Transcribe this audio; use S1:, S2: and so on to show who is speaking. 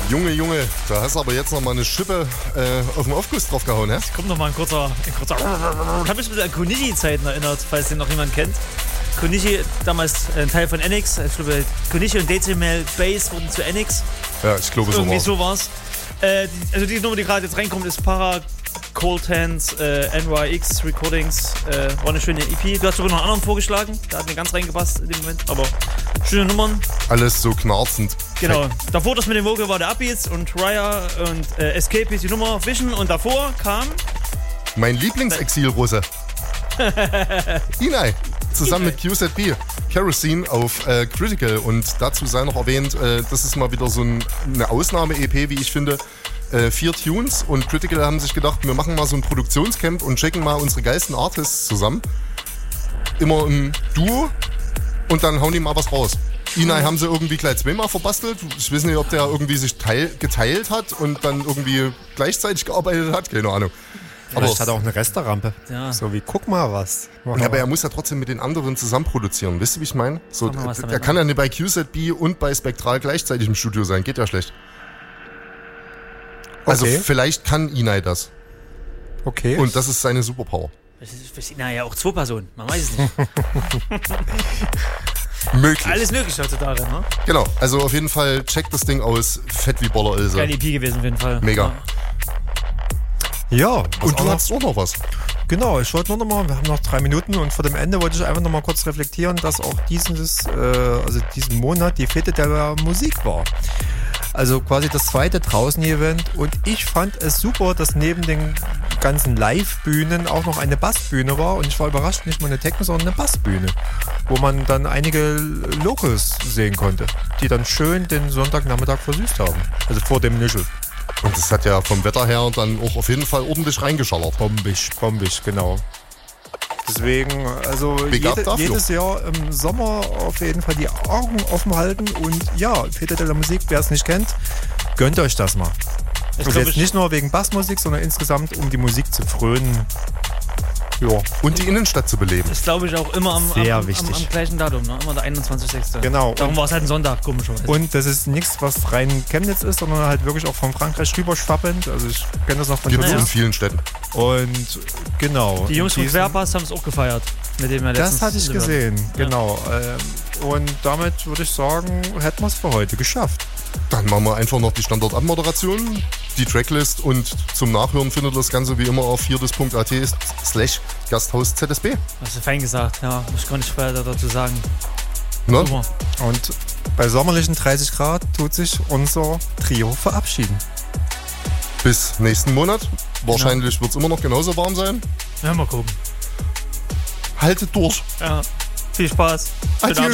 S1: Junge, da hast du aber jetzt noch mal eine Schippe auf den Aufguss drauf gehauen, ne?
S2: Kommt noch mal ein kurzer. Ich habe mich ein bisschen an Konichi-Zeiten erinnert, falls den noch jemand kennt. Konichi, damals ein Teil von NX. Ich glaube, Konichi und Decimal Bass wurden zu NX.
S1: Ja, ich glaube,
S2: irgendwie so war's. Also die Nummer, die gerade jetzt reinkommt, ist Para Cold Hands NYX Recordings. War eine schöne EP. Du hast sogar noch einen anderen vorgeschlagen. Da hat mir ganz reingepasst in dem Moment. Aber schöne Nummern.
S1: Alles so knarzend.
S2: Genau. Davor das mit dem Vocal war der Upbeats und Raya und Escape ist die Nummer Vision. Und davor kam
S1: mein Lieblingsexil-Russe. Inai. Zusammen mit QZB. Kerosene auf Critical. Und dazu sei noch erwähnt, das ist mal wieder so eine Ausnahme-EP, wie ich finde. 4 Tunes und Critical haben sich gedacht, wir machen mal so ein Produktionscamp und checken mal unsere geilsten Artists zusammen. Immer im Duo und dann hauen die mal was raus. Inai haben sie irgendwie gleich zweimal verbastelt. Ich weiß nicht, ob der irgendwie sich geteilt hat und dann irgendwie gleichzeitig gearbeitet hat. Keine Ahnung.
S3: Aber es hat auch eine Resterampe.
S2: Ja.
S3: So wie, guck mal was.
S1: Ja, aber er muss ja trotzdem mit den anderen zusammen produzieren. Wisst ihr, wie ich meine? So, der kann ja nicht bei QZB und bei Spektral gleichzeitig im Studio sein. Geht ja schlecht. Also vielleicht kann Inai das.
S3: Okay.
S1: Und das ist seine Superpower.
S2: Das ist ja auch 2 Personen. Man weiß es nicht.
S1: Möglich.
S2: Alles möglich heutzutage, ne?
S1: Genau. Also auf jeden Fall checkt das Ding aus. Fett wie Bollerilse.
S2: Geile EP gewesen auf jeden Fall.
S1: Mega.
S3: Ja.
S1: Und du hast auch noch was.
S3: Genau, ich wollte nur noch mal, wir haben noch 3 Minuten und vor dem Ende wollte ich einfach noch mal kurz reflektieren, dass auch diesen Monat die Fete der Musik war. Also quasi das zweite Draußen-Event und ich fand es super, dass neben den ganzen Live-Bühnen auch noch eine Bassbühne war und ich war überrascht, nicht mal eine Techno, sondern eine Bassbühne, wo man dann einige Locals sehen konnte, die dann schön den Sonntagnachmittag versüßt haben, also vor dem Nischel.
S1: Und das hat ja vom Wetter her dann auch auf jeden Fall ordentlich reingeschallert.
S3: Bombig, genau. Deswegen, also jedes Jahr im Sommer auf jeden Fall die Augen offen halten und ja, Fete der Musik, wer es nicht kennt, gönnt euch das mal. Und jetzt nicht nur wegen Bassmusik, sondern insgesamt, um die Musik zu frönen. Ja.
S1: Und die Innenstadt zu beleben.
S2: Das glaube ich auch immer am gleichen Datum, ne? Immer der 21.06.
S3: Genau.
S2: Darum war es halt ein Sonntag, komischerweise.
S3: Und das ist nichts, was rein Chemnitz ist, sondern halt wirklich auch von Frankreich rüberschwappend. Also ich kenne das noch von
S1: Gibt es in vielen Städten.
S3: Und genau.
S2: Die Jungs von Querpass haben es auch gefeiert. Mit dem
S3: das hatte ich gesehen, genau. Und damit würde ich sagen, hätten wir es für heute geschafft.
S1: Dann machen wir einfach noch die Standard-Abmoderation, die Tracklist und zum Nachhören findet ihr das Ganze wie immer auf vierdes.at/Gasthaus-ZSB.
S2: Hast du fein gesagt, ja. Muss ich gar nicht weiter dazu sagen.
S1: Ne?
S3: Und bei sommerlichen 30 Grad tut sich unser Trio verabschieden.
S1: Bis nächsten Monat. Wahrscheinlich wird es immer noch genauso warm sein.
S2: Ja, mal gucken.
S1: Haltet durch.
S2: Ja, viel Spaß.
S1: Adieu.